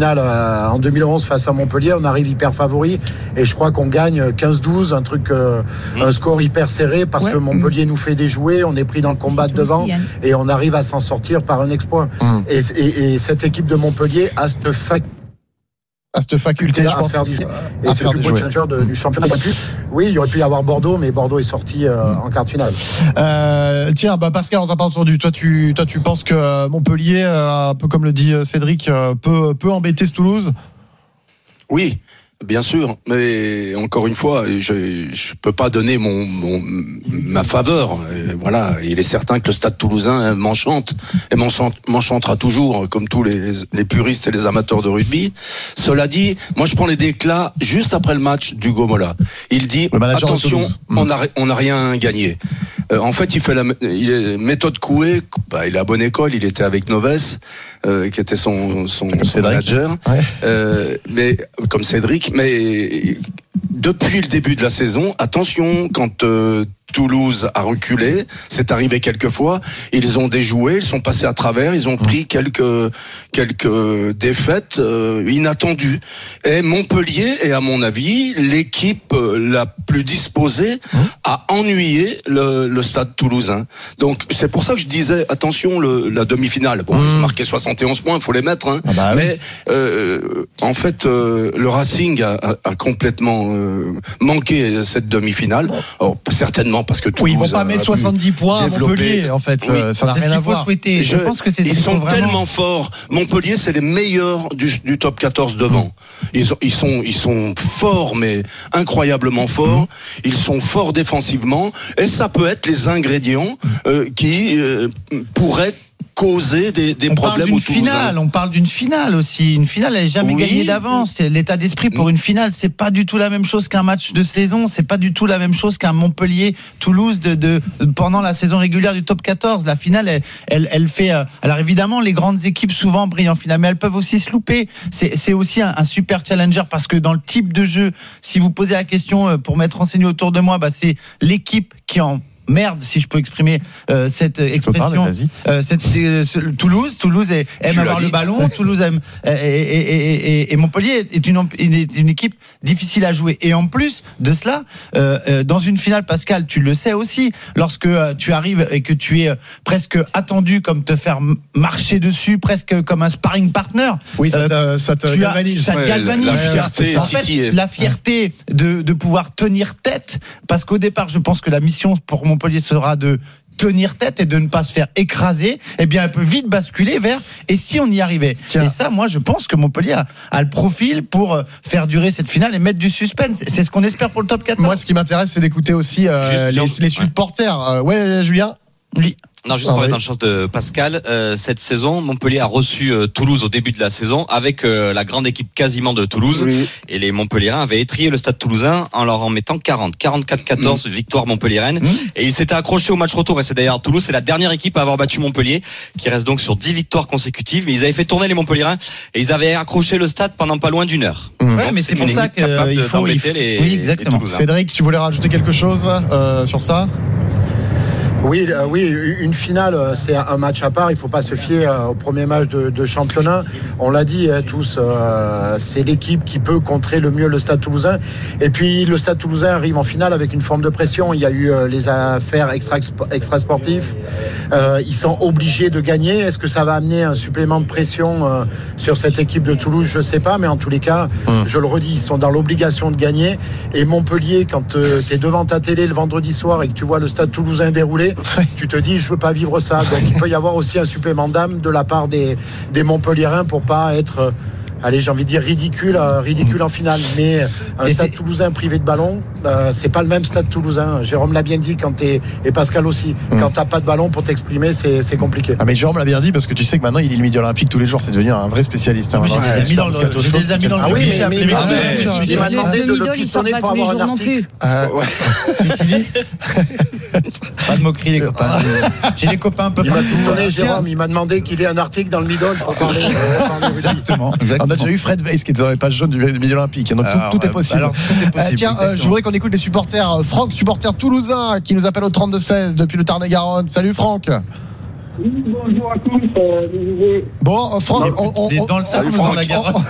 finale en 2011 face à Montpellier. On arrive hyper favori et je crois qu'on gagne 15-12, un score hyper serré parce que Montpellier nous fait déjouer. On est pris dans le combat de devant et on arrive à s'en sortir par un exploit. Et cette équipe de Montpellier a cette faculté, je pense, et c'est le plus beau challenger du championnat. Oui, il y aurait pu y avoir Bordeaux, mais Bordeaux est sorti en quart de finale. Tiens, Pascal, on t'a pas entendu. Toi, tu penses que Montpellier, un peu comme le dit Cédric, peut embêter ce Toulouse ? Oui. Bien sûr, mais encore une fois, je peux pas donner ma faveur. Et voilà, il est certain que le Stade Toulousain m'enchante et m'enchantera toujours, comme tous les puristes et les amateurs de rugby. Cela dit, moi je prends les déclats juste après le match d'Hugo Mola. Il dit attention, on n'a rien gagné. En fait, il est méthode Coué. Il est à bonne école. Il était avec Noves, qui était son manager, mais comme Cédric. Mais depuis le début de la saison, attention, quand Toulouse a reculé, c'est arrivé quelques fois, ils ont déjoué, ils sont passés à travers, ils ont pris quelques défaites inattendues. Et Montpellier est, à mon avis, l'équipe la plus disposée à ennuyer le Stade Toulousain. Donc c'est pour ça que je disais attention, la demi-finale. Bon, ils ont marqué 71 points, il faut les mettre, hein. Mais en fait, le Racing a complètement manqué cette demi-finale. Alors, certainement parce que Toulouse, ils vont pas mettre 70 points à Montpellier, en fait. Ça n'a rien à voir. Souhaiter. Je pense que ils sont tellement forts. Montpellier, c'est les meilleurs du top 14 devant. Ils sont forts, mais incroyablement forts. Ils sont forts défensivement, et ça peut être les ingrédients qui pourraient causer des problèmes au Toulousain. On parle d'une finale aussi. Une finale, elle n'est jamais gagnée d'avance. L'état d'esprit pour une finale, c'est pas du tout la même chose qu'un match de saison. C'est pas du tout la même chose qu'un Montpellier-Toulouse pendant la saison régulière du top 14. La finale, elle fait. Alors évidemment, les grandes équipes souvent brillent en finale, mais elles peuvent aussi se louper. C'est aussi un super challenger parce que dans le type de jeu, si vous posez la question pour m'être renseigné autour de moi, c'est l'équipe qui merde, si je peux exprimer cette expression. Toulouse aime avoir le ballon. Toulouse aime et Montpellier est une équipe difficile à jouer. Et en plus de cela, dans une finale, Pascal, tu le sais aussi, lorsque tu arrives et que tu es presque attendu comme te faire marcher dessus, presque comme un sparring partner. Oui, ça te galvanise. Ça te galvanise. La fierté de pouvoir tenir tête, parce qu'au départ, je pense que la mission pour Montpellier sera de tenir tête et de ne pas se faire écraser. Eh bien, elle peut vite basculer vers et si on y arrivait. Et ça, moi, je pense que Montpellier a le profil pour faire durer cette finale et mettre du suspense. C'est ce qu'on espère pour le top 14. Moi, ce qui m'intéresse, c'est d'écouter aussi les supporters. Julien. Oui. Non, juste pour aller dans le sens de Pascal, cette saison, Montpellier a reçu Toulouse au début de la saison avec la grande équipe quasiment de Toulouse. Oui. Et les Montpelliérains avaient étrillé le Stade Toulousain en leur en mettant 44-14 victoire montpelliéraine. Et ils s'étaient accrochés au match retour. Et c'est d'ailleurs Toulouse, c'est la dernière équipe à avoir battu Montpellier, qui reste donc sur 10 victoires consécutives. Mais ils avaient fait tourner les Montpelliérains et ils avaient accroché le stade pendant pas loin d'une heure. Ouais, mais c'est pour ça qu'il faut oui, exactement. Cédric, tu voulais rajouter quelque chose sur ça? Oui, une finale, c'est un match à part. Il ne faut pas se fier au premier match de championnat. On l'a dit tous, c'est l'équipe qui peut contrer le mieux le Stade Toulousain. Et puis le Stade Toulousain arrive en finale avec une forme de pression. Il y a eu les affaires extra-sportives. Ils sont obligés de gagner. Est-ce que ça va amener un supplément de pression sur cette équipe de Toulouse? Je ne sais pas, mais en tous les cas, je le redis, ils sont dans l'obligation de gagner. Et Montpellier, quand tu es devant ta télé le vendredi soir et que tu vois le Stade Toulousain dérouler, tu te dis je veux pas vivre ça. Donc il peut y avoir aussi un supplément d'âme de la part des Montpelliérains pour pas être j'ai envie de dire ridicule en finale. Mais un Stade Toulousain privé de ballon, c'est pas le même Stade Toulousain. Jérôme l'a bien dit et Pascal aussi. Quand t'as pas de ballon pour t'exprimer, c'est compliqué. Mais Jérôme l'a bien dit parce que tu sais que maintenant il est le Midi Olympique tous les jours. C'est devenu un vrai spécialiste. J'ai des amis dans le il m'a demandé de le pistonner pour avoir un article. Pas de moquerie, les copains. J'ai les copains un peu. Il m'a pistonné, Jérôme. Il m'a demandé qu'il ait un article dans le Midol pour parler. Exactement. On a déjà eu Fred Weiss qui était dans les pages jaunes du Midi Olympique. Donc tout est possible. Tiens, je voudrais qu'on écoute les supporters. Franck, supporter toulousain, qui nous appelle au 32-16 depuis le Tarn-et-Garonne. Salut Franck. Oui, bonjour à tous. Bon, Franck, dans le Tarn-et-Garonne.